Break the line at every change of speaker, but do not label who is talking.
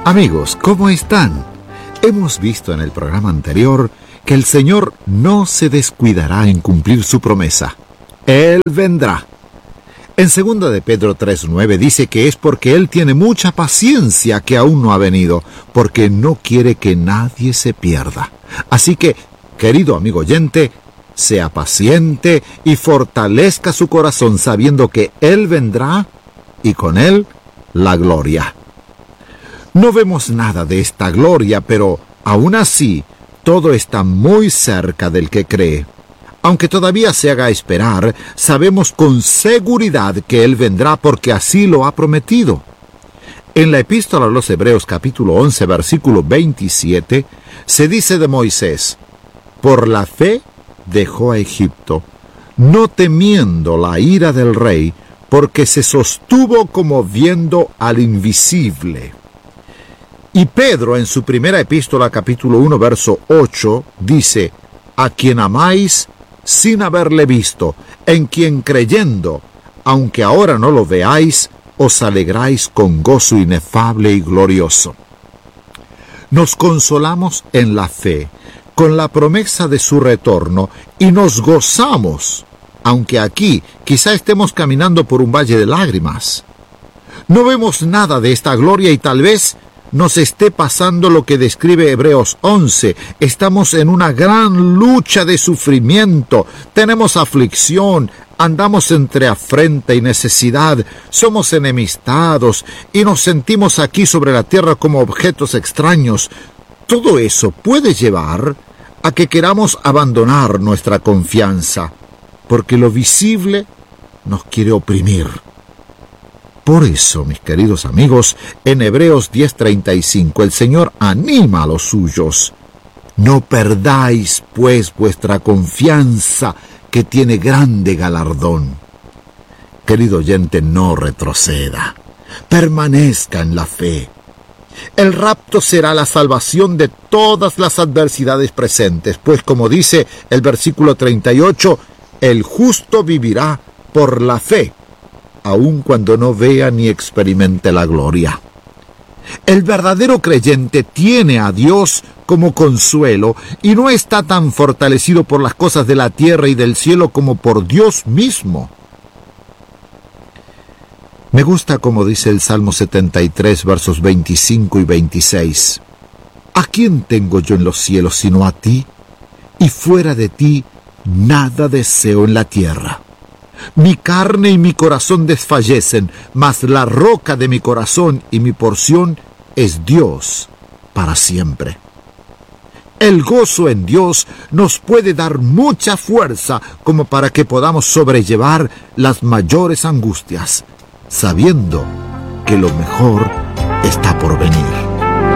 Amigos, ¿cómo están? Hemos visto en el programa anterior que el Señor no se descuidará en cumplir su promesa. Él vendrá. En 2 de Pedro 3:9 dice que es porque Él tiene mucha paciencia que aún no ha venido, porque no quiere que nadie se pierda. Así que, querido amigo oyente, sea paciente y fortalezca su corazón sabiendo que Él vendrá y con Él la gloria. No vemos nada de esta gloria, pero aún así, todo está muy cerca del que cree. Aunque todavía se haga esperar, sabemos con seguridad que Él vendrá porque así lo ha prometido. En la Epístola a los Hebreos capítulo 11, versículo 27, se dice de Moisés: por la fe dejó a Egipto, no temiendo la ira del rey, porque se sostuvo como viendo al invisible. Y Pedro, en su primera epístola, capítulo 1, verso 8, dice: a quien amáis sin haberle visto, en quien creyendo, aunque ahora no lo veáis, os alegráis con gozo inefable y glorioso. Nos consolamos en la fe, con la promesa de su retorno, y nos gozamos, aunque aquí quizá estemos caminando por un valle de lágrimas. No vemos nada de esta gloria y tal vez nos esté pasando lo que describe Hebreos 11. Estamos en una gran lucha de sufrimiento, tenemos aflicción, andamos entre afrenta y necesidad, somos enemistados y nos sentimos aquí sobre la tierra como objetos extraños. Todo eso puede llevar a que queramos abandonar nuestra confianza, porque lo visible nos quiere oprimir. Por eso, mis queridos amigos, en Hebreos 10:35 el Señor anima a los suyos: no perdáis, pues, vuestra confianza, que tiene grande galardón. Querido oyente, no retroceda, permanezca en la fe. El rapto será la salvación de todas las adversidades presentes, pues como dice el versículo 38, el justo vivirá por la fe, aun cuando no vea ni experimente la gloria. El verdadero creyente tiene a Dios como consuelo y no está tan fortalecido por las cosas de la tierra y del cielo como por Dios mismo. Me gusta como dice el Salmo 73, versos 25 y 26. ¿A quién tengo yo en los cielos sino a ti? Y fuera de ti nada deseo en la tierra. Mi carne y mi corazón desfallecen, mas la roca de mi corazón y mi porción es Dios para siempre. El gozo en Dios nos puede dar mucha fuerza como para que podamos sobrellevar las mayores angustias, sabiendo que lo mejor está por venir.